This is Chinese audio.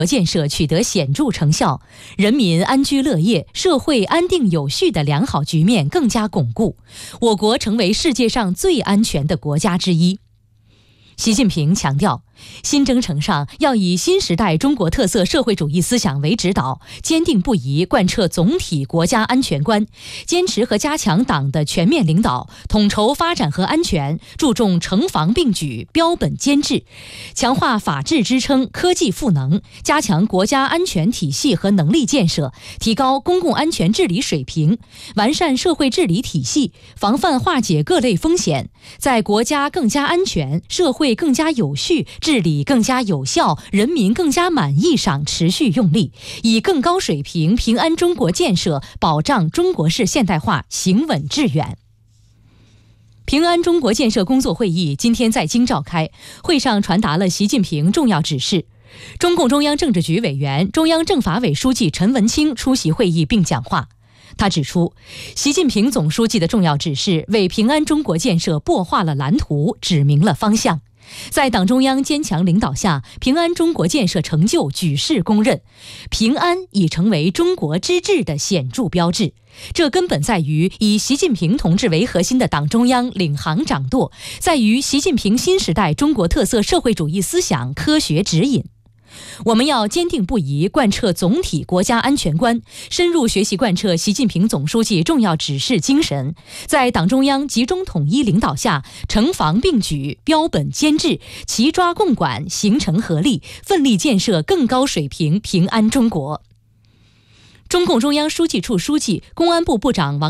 建设取得显著成效，人民安居乐业、社会安定有序的良好局面更加巩固，我国成为世界上最安全的国家之一。习近平强调，新征程上要以新时代中国特色社会主义思想为指导，坚定不移贯彻总体国家安全观，坚持和加强党的全面领导，统筹发展和安全，注重城防并举、标本兼治，强化法治支撑、科技赋能，加强国家安全体系和能力建设，提高公共安全治理水平，完善社会治理体系，防范化解各类风险，在国家更加安全、社会更加有序、治理更加有效、人民更加满意上持续用力，以更高水平平安中国建设保障中国式现代化行稳致远。平安中国建设工作会议今天在京召开，会上传达了习近平重要指示。中共中央政治局委员、中央政法委书记陈文清出席会议并讲话。他指出，习近平总书记的重要指示为平安中国建设擘画了蓝图，指明了方向。在党中央坚强领导下，平安中国建设成就举世公认，平安已成为中国之治的显著标志。这根本在于以习近平同志为核心的党中央领航掌舵，在于习近平新时代中国特色社会主义思想科学指引。我们要坚定不移贯彻总体国家安全观，深入学习贯彻习近平总书记重要指示精神，在党中央集中统一领导下，城防并举、标本兼治、齐抓共管、形成合力，奋力建设更高水平平安中国。中共中央书记处书记、公安部部长王